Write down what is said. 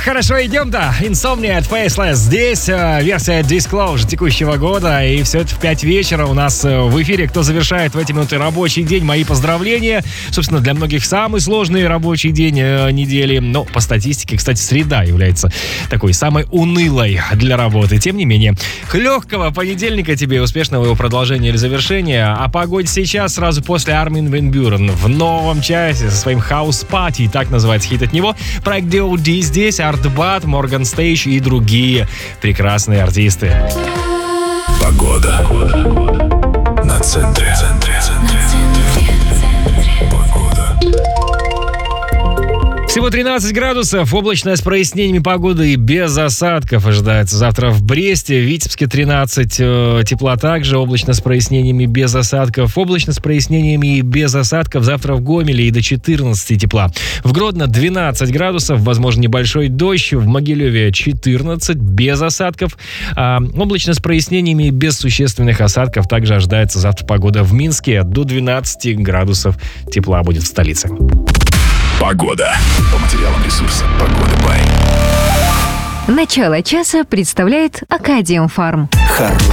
хорошо, идем-то. Insomnia от Faceless. Здесь версия Disclosure текущего года. И все это в 5 вечера у нас в эфире. Кто завершает в эти минуты рабочий день, мои поздравления. Собственно, для многих самый сложный рабочий день недели. Но по статистике, кстати, среда является такой самой унылой для работы. Тем не менее, легкого понедельника тебе, успешного его продолжения или завершения. О погоде сейчас, сразу после Армин ван Бюрен в новом часе со своим House Party, так называется хит от него. Проект D.O.D. здесь, Артбат, Морган Стейдж и другие прекрасные артисты. Погода на центре. Всего 13 градусов, облачно с прояснениями погоды и без осадков ожидается. Завтра в Бресте, в Витебске 13, тепла также, облачно с прояснениями без осадков. Облачно с прояснениями и без осадков завтра в Гомеле и до 14 тепла. В Гродно 12 градусов, возможно небольшой дождь. В Могилеве 14, без осадков. Облачно с прояснениями и без существенных осадков также ожидается завтра погода в Минске. До 12 градусов тепла будет в столице. Погода. По материалам ресурса «Погода Бай». Начало часа представляет Акадиум Фарм.